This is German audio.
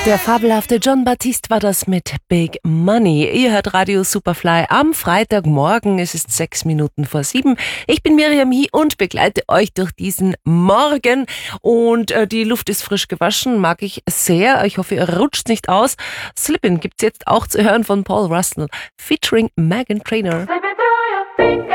Der fabelhafte Jon Batiste war das mit Big Money. Ihr hört Radio Superfly am Freitagmorgen. Es ist 6:07. Ich bin Miriam Hie und begleite euch durch diesen Morgen. Und die Luft ist frisch gewaschen, mag ich sehr. Ich hoffe, ihr rutscht nicht aus. Slippin' gibt's jetzt auch zu hören von Paul Russell featuring Meghan Trainor. Slip it through your fingers.